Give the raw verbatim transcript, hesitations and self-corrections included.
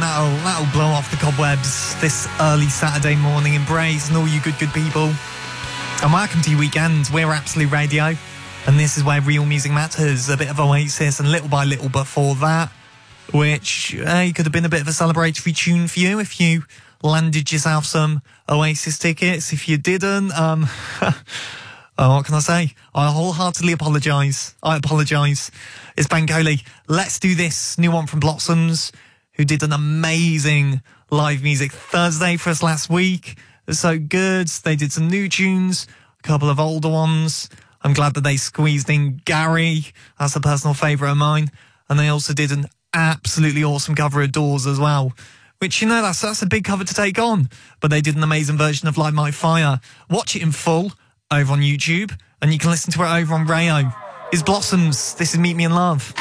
that'll, that'll blow off the cobwebs this early Saturday morning in Braze, and all you good, good people. And welcome to your weekend. We're Absolute Radio, and this is where real music matters. A bit of Oasis, and Little by Little before that, which uh, could have been a bit of a celebratory tune for you if you landed yourself some Oasis tickets. If you didn't, um, oh, what can I say? I wholeheartedly apologise. I apologise. It's Bankole. Let's do this. New one from Blossoms, who did an amazing live music Thursday for us last week. It was so good. They did some new tunes, a couple of older ones. I'm glad that they squeezed in Gary. That's a personal favourite of mine. And they also did an absolutely awesome cover of Doors as well, which, you know, that's that's a big cover to take on. But they did an amazing version of Light My Fire. Watch it in full over on YouTube, and you can listen to it over on Rayo. It's Blossoms. This is Meet Me in Love.